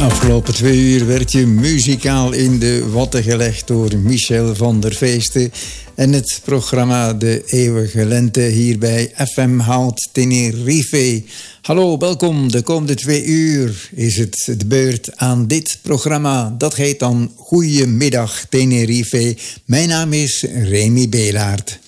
Afgelopen 2 uur werd je muzikaal in de watten gelegd door Michel van der Feesten. En het programma De Eeuwige Lente hier bij FM Hout Tenerife. Hallo, welkom. De komende 2 uur is het de beurt aan dit programma. Dat heet dan Goedemiddag Tenerife. Mijn naam is Remy Belaert.